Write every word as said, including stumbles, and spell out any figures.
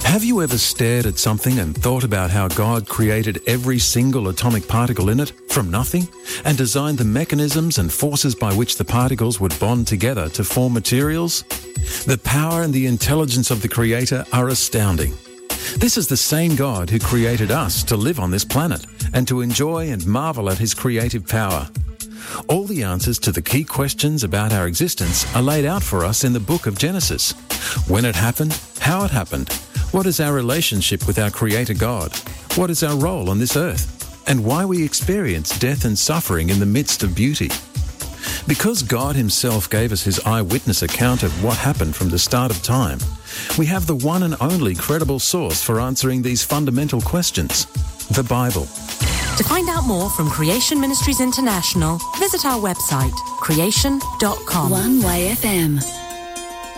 Have you ever stared at something and thought about how God created every single atomic particle in it from nothing and designed the mechanisms and forces by which the particles would bond together to form materials? The power and the intelligence of the Creator are astounding. This is the same God who created us to live on this planet and to enjoy and marvel at His creative power. All the answers to the key questions about our existence are laid out for us in the book of Genesis. When it happened, how it happened, what is our relationship with our Creator God, what is our role on this earth, and why we experience death and suffering in the midst of beauty. Because God Himself gave us His eyewitness account of what happened from the start of time, we have the one and only credible source for answering these fundamental questions, the Bible. To find out more from Creation Ministries International, visit our website, creation dot com. One Way F M.